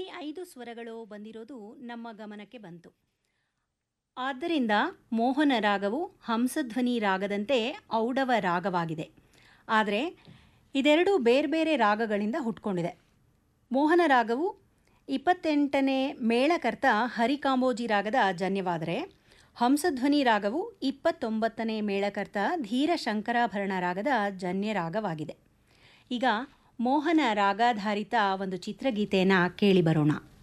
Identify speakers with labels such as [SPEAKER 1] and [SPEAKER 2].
[SPEAKER 1] ಬರೀ 5 ಸ್ವರಗಳು ಬಂದಿರೋದು ನಮ್ಮ ಗಮನಕ್ಕೆ ಬಂತು. ಆದ್ದರಿಂದ ಮೋಹನ ರಾಗವು ಹಂಸಧ್ವನಿ ರಾಗದಂತೆ ಔಡವ ರಾಗವಾಗಿದೆ. ಆದರೆ ಇದೆರಡೂ ಬೇರೆ ಬೇರೆ ರಾಗಗಳಿಂದ ಹುಟ್ಕೊಂಡಿದೆ. ಮೋಹನ ರಾಗವು 28ನೇ ಮೇಳಕರ್ತ ಹರಿಕಾಂಬೋಜಿ ರಾಗದ ಜನ್ಯವಾದರೆ, ಹಂಸಧ್ವನಿ ರಾಗವು 29ನೇ ಮೇಳಕರ್ತ ಧೀರ ಶಂಕರಾಭರಣ ರಾಗದ ಜನ್ಯ ರಾಗವಾಗಿದೆ. ಈಗ ಮೋಹನ ರಾಗಾಧಾರಿತ ಒಂದು ಚಿತ್ರಗೀತೆಯನ್ನು ಕೇಳಿ ಬರೋಣ.